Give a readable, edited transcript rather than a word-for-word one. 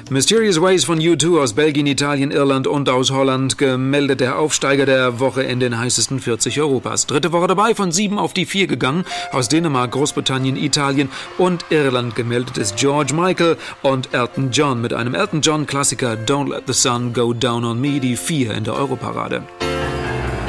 Mysterious Ways von U2 aus Belgien, Italien, Irland und aus Holland. Gemeldet der Aufsteiger der Woche in den heißesten 40 Europas. Dritte Woche dabei, von 7 auf die 4 gegangen. Aus Dänemark, Großbritannien, Italien und Irland gemeldet ist George Michael und Elton John mit einem Elton John Klassiker Don't Let the Sun Go Down on Me, die 4 in der Europarade.